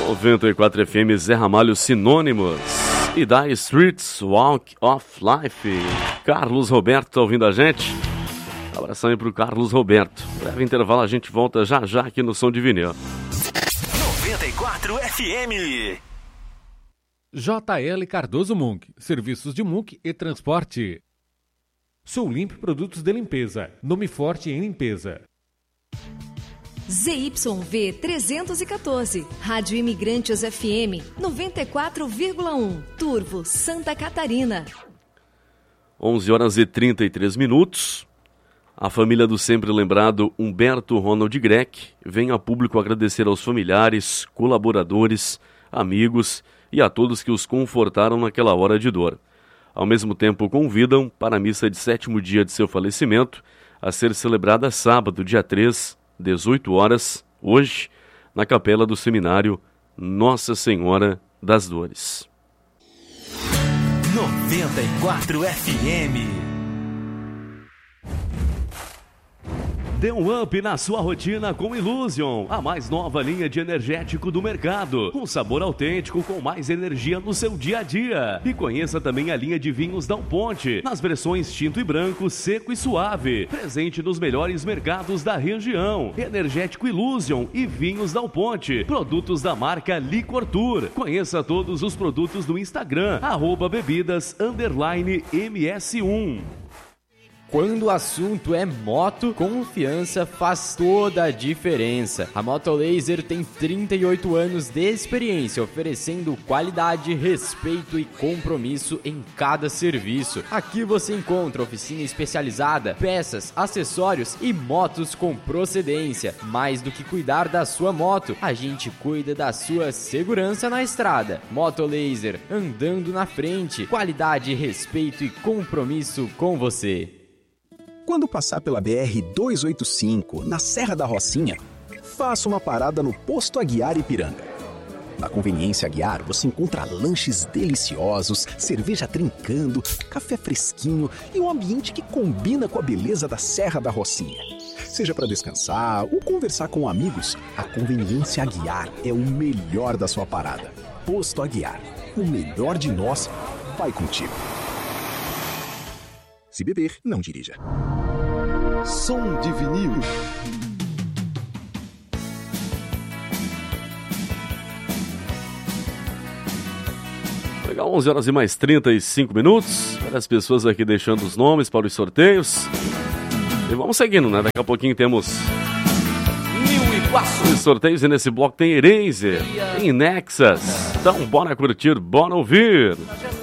94 FM Zé Ramalho Sinônimos e da Streets Walk of Life. Carlos Roberto tá ouvindo a gente? Abração aí pro Carlos Roberto. Breve intervalo, a gente volta já aqui no Som de Vinil. 94 FM. JL Cardoso Munk, serviços de Munk e transporte. Sou Limp Produtos de Limpeza, nome forte em limpeza. ZYV 314, Rádio Imigrantes FM 94,1, Turvo, Santa Catarina. 11h33. A família do sempre lembrado Humberto Ronald Greck vem a público agradecer aos familiares, colaboradores, amigos e a todos que os confortaram naquela hora de dor. Ao mesmo tempo, convidam para a missa de 7º dia de seu falecimento, a ser celebrada sábado, dia 3, 18 horas, hoje, na capela do seminário Nossa Senhora das Dores. 94 FM. Dê um up na sua rotina com Illusion, a mais nova linha de energético do mercado. Um sabor autêntico com mais energia no seu dia a dia. E conheça também a linha de vinhos Dal Ponte, nas versões tinto e branco, seco e suave. Presente nos melhores mercados da região. Energético Illusion e vinhos Dal Ponte. Produtos da marca Licor Tour. Conheça todos os produtos no Instagram, @bebidas_ms1. Quando o assunto é moto, confiança faz toda a diferença. A Moto Laser tem 38 anos de experiência, oferecendo qualidade, respeito e compromisso em cada serviço. Aqui você encontra oficina especializada, peças, acessórios e motos com procedência. Mais do que cuidar da sua moto, a gente cuida da sua segurança na estrada. Moto Laser, andando na frente. Qualidade, respeito e compromisso com você. Quando passar pela BR-285, na Serra da Rocinha, faça uma parada no Posto Aguiar Ipiranga. Na Conveniência Aguiar, você encontra lanches deliciosos, cerveja trincando, café fresquinho e um ambiente que combina com a beleza da Serra da Rocinha. Seja para descansar ou conversar com amigos, a Conveniência Aguiar é o melhor da sua parada. Posto Aguiar, o melhor de nós vai contigo. Se beber, não dirija. Som de Vinil. Legal, 11h35. Várias pessoas aqui deixando os nomes para os sorteios. E vamos seguindo, né? Daqui a pouquinho temos 1.004 sorteios e nesse bloco tem Eraser, tem Nexus. Então bora curtir, bora ouvir.